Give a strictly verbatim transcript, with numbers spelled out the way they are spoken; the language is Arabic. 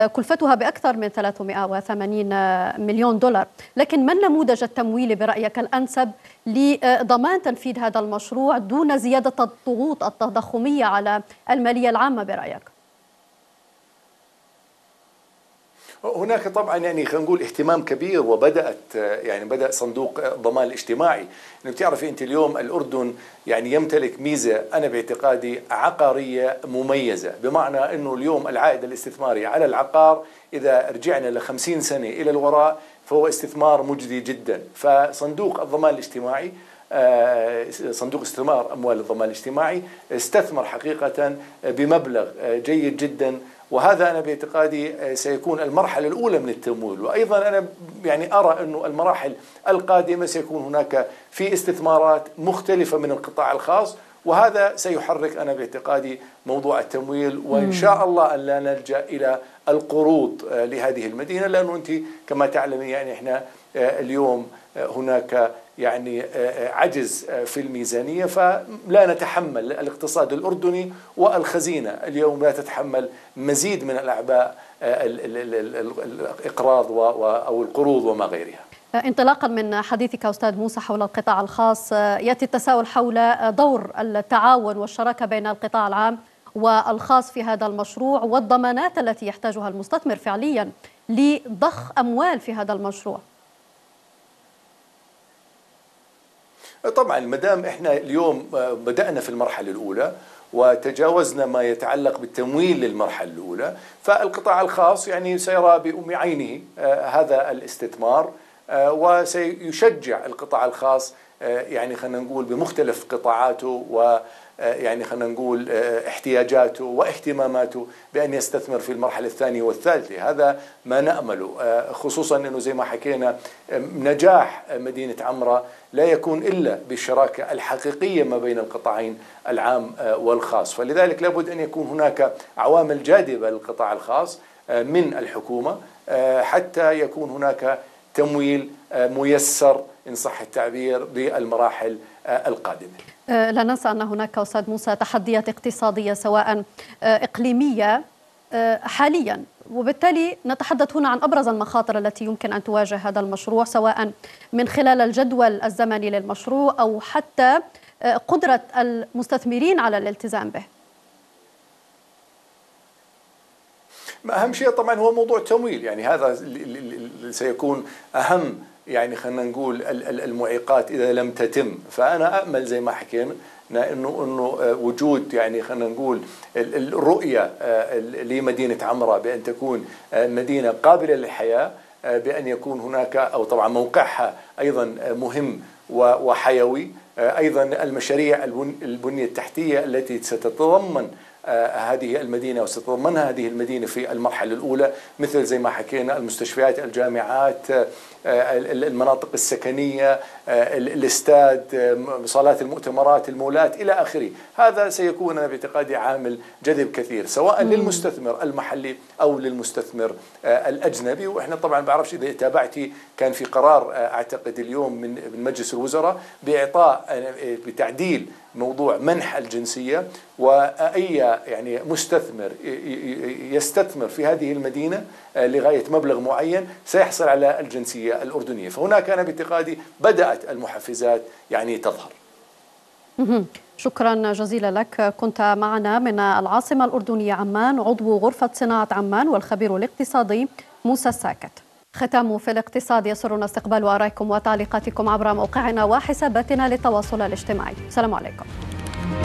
كلفتها بأكثر من ثلاثمائة وثمانين مليون دولار، لكن ما النموذج التمويلي برأيك الأنسب لضمان تنفيذ هذا المشروع دون زيادة الضغوط التضخمية على المالية العامة برأيك؟ هناك طبعا يعني خلينا نقول اهتمام كبير، وبدات يعني بدا صندوق الضمان الاجتماعي. انه بتعرفي انت اليوم الاردن يعني يمتلك ميزه انا باعتقادي عقاريه مميزه، بمعنى انه اليوم العائد الاستثماري على العقار اذا رجعنا ل خمسين سنه الى الوراء فهو استثمار مجدي جدا. فصندوق الضمان الاجتماعي صندوق استثمار اموال الضمان الاجتماعي استثمر حقيقه بمبلغ جيد جدا، وهذا أنا باعتقادي سيكون المرحلة الأولى من التمويل. وأيضا أنا يعني أرى أنه المراحل القادمة سيكون هناك في استثمارات مختلفة من القطاع الخاص، وهذا سيحرك أنا باعتقادي موضوع التمويل، وإن شاء الله أن لا نلجأ إلى القروض لهذه المدينة، لأنه أنت كما تعلمين يعني إحنا اليوم هناك يعني عجز في الميزانية، فلا نتحمل الاقتصاد الأردني والخزينة اليوم لا تتحمل مزيد من الأعباء الإقراض أو القروض وما غيرها. انطلاقا من حديثك أستاذ موسى حول القطاع الخاص، يأتي التساؤل حول دور التعاون والشراكة بين القطاع العام والخاص في هذا المشروع، والضمانات التي يحتاجها المستثمر فعليا لضخ أموال في هذا المشروع. طبعا مدام احنا اليوم بدأنا في المرحلة الأولى وتجاوزنا ما يتعلق بالتمويل للمرحلة الأولى، فالقطاع الخاص يعني سيرى بأم عينه هذا الاستثمار، وسيشجع القطاع الخاص يعني خلينا نقول بمختلف قطاعاته و يعني خلينا نقول احتياجاته واهتماماته بأن يستثمر في المرحلة الثانية والثالثة. هذا ما نأمله، خصوصا أنه زي ما حكينا نجاح مدينة عمرة لا يكون إلا بالشراكة الحقيقية ما بين القطاعين العام والخاص، فلذلك لابد أن يكون هناك عوامل جاذبة للقطاع الخاص من الحكومة حتى يكون هناك تمويل ميسر إن صح التعبير للمراحل القادمة. لا ننسى أن هناك أستاذ موسى تحديات اقتصادية سواء إقليمية حاليا، وبالتالي نتحدث هنا عن أبرز المخاطر التي يمكن أن تواجه هذا المشروع سواء من خلال الجدول الزمني للمشروع أو حتى قدرة المستثمرين على الالتزام به. أهم شيء طبعا هو موضوع التمويل، يعني هذا سيكون أهم يعني خلينا نقول المعيقات إذا لم تتم. فأنا أأمل زي ما حكينا إنه إنه وجود يعني خلينا نقول الرؤية لمدينة عمرة بأن تكون مدينة قابلة للحياة، بأن يكون هناك أو طبعا موقعها أيضا مهم وحيوي، أيضا المشاريع البنية التحتية التي ستتضمن هذه المدينة وستتضمنها هذه المدينة في المرحلة الأولى، مثل زي ما حكينا المستشفيات، الجامعات، المناطق السكنية، الاستاد، صالات المؤتمرات، المولات إلى آخره. هذا سيكون باعتقادي عامل جذب كثير سواء للمستثمر المحلي أو للمستثمر الأجنبي. وإحنا طبعا بعرفش إذا تابعتي كان في قرار أعتقد اليوم من مجلس الوزراء بإعطاء بتعديل موضوع منح الجنسية، وأي يعني مستثمر يستثمر في هذه المدينة لغاية مبلغ معين سيحصل على الجنسية الأردنية. فهناك أنا باعتقادي بدأت المحفزات يعني تظهر. شكرا جزيلا لك. كنت معنا من العاصمة الأردنية عمان عضو غرفة صناعة عمان والخبير الاقتصادي موسى الساكت. ختام في الاقتصاد. يسرنا استقبال آرائكم وتعليقاتكم عبر موقعنا وحساباتنا للتواصل الاجتماعي. السلام عليكم.